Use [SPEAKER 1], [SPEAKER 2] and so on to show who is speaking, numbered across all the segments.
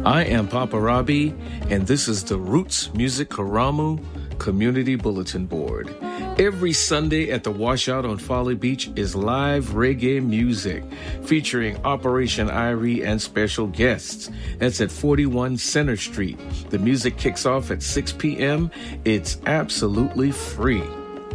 [SPEAKER 1] I am Papa Robbie, and this is the Roots Music Karamu Community Bulletin Board. Every Sunday at the Washout on Folly Beach is live reggae music featuring Operation Irie and special guests. That's at 41 Center Street. The music kicks off at 6 p.m. It's absolutely free.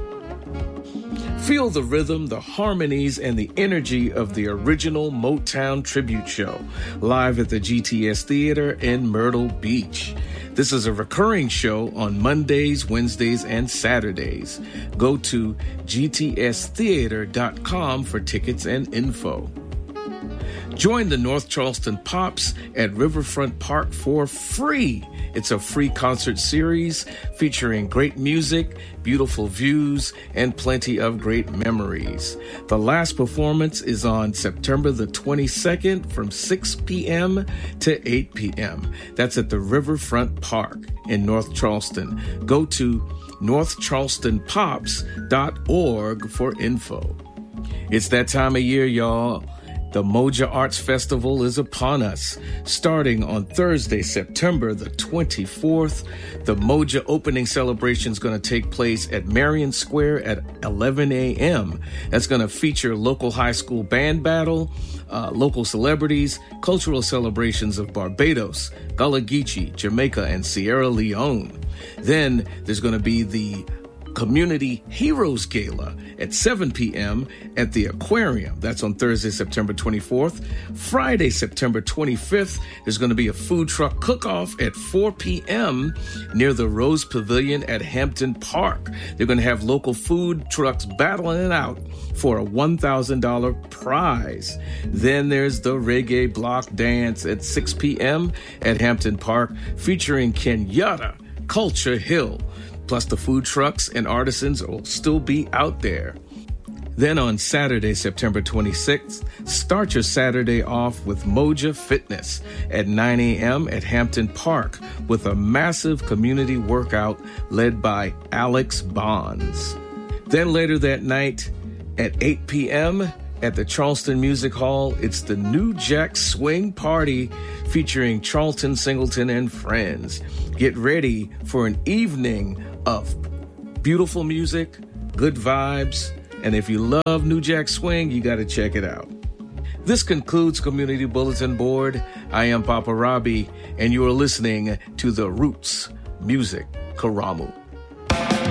[SPEAKER 1] Feel the rhythm, the harmonies, and the energy of the original Motown tribute show live at the GTS Theater in Myrtle Beach. This is a recurring show on Mondays, Wednesdays, and Saturdays. Go to gtstheater.com for tickets and info. Join the North Charleston Pops at Riverfront Park for free. It's a free concert series featuring great music, beautiful views, and plenty of great memories. The last performance is on September the 22nd from 6 p.m. to 8 p.m. That's at the Riverfront Park in North Charleston. Go to northcharlestonpops.org for info. It's that time of year, y'all. The Moja Arts Festival is upon us. Starting on Thursday, September the 24th, the Moja opening celebration is going to take place at Marion Square at 11 a.m. That's going to feature local high school band battle, local celebrities, cultural celebrations of Barbados, Gullah Geechee, Jamaica, and Sierra Leone. Then there's going to be the Community Heroes Gala at 7 p.m. at the Aquarium. That's on Thursday, September 24th. Friday, September 25th, there's going to be a food truck cook-off at 4 p.m. near the Rose Pavilion at Hampton Park. They're going to have local food trucks battling it out for a $1,000 prize. Then there's the Reggae Block Dance at 6 p.m. at Hampton Park featuring Kenyatta Culture Hill. Plus, the food trucks and artisans will still be out there. Then on Saturday, September 26th, start your Saturday off with Moja Fitness at 9 a.m. at Hampton Park with a massive community workout led by Alex Bonds. Then later that night at 8 p.m., at the Charleston Music Hall, it's the New Jack Swing Party featuring Charlton Singleton and friends. Get ready for an evening of beautiful music, good vibes, and if you love New Jack Swing, you got to check it out. This concludes Community Bulletin Board. I am Papa Robbie, and you are listening to the Roots Music Karamu.